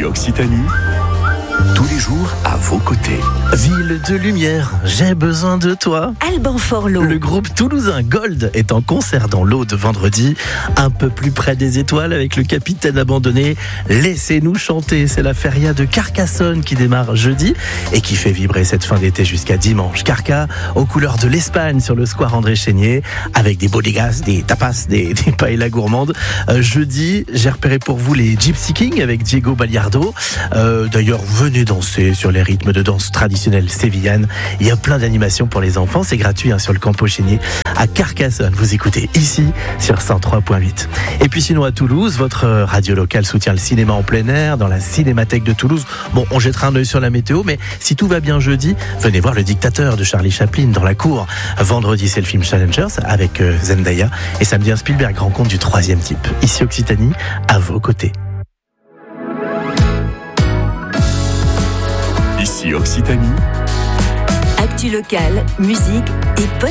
Ici Occitanie, tous les jours à vos côtés. Ville de lumière, j'ai besoin de toi. Alban Forlot. Le groupe toulousain Gold est en concert dans l'Aude vendredi, un peu plus près des étoiles avec le capitaine abandonné. Laissez-nous chanter, c'est la feria de Carcassonne qui démarre jeudi et qui fait vibrer cette fin d'été jusqu'à dimanche. Carca aux couleurs de l'Espagne sur le square André Chénier avec des bodegas, des tapas, des paellas gourmandes. Jeudi, j'ai repéré pour vous les Gypsy Kings avec Diego Baliardo. D'ailleurs, venez danser sur les rythmes de danse traditionnels sévillanes. Il y a plein d'animations pour les enfants. C'est gratuit sur le Campo Chénier à Carcassonne. Vous écoutez ici sur 103.8. Et puis sinon à Toulouse, votre radio locale soutient le cinéma en plein air dans la Cinémathèque de Toulouse. Bon, on jettera un œil sur la météo, mais si tout va bien jeudi, venez voir Le Dictateur de Charlie Chaplin dans la cour. Vendredi, c'est le film Challengers avec Zendaya. Et samedi, un Spielberg rencontre du troisième type. Ici Occitanie, à vos côtés. Ici Occitanie, Actu locale, musique et podcast.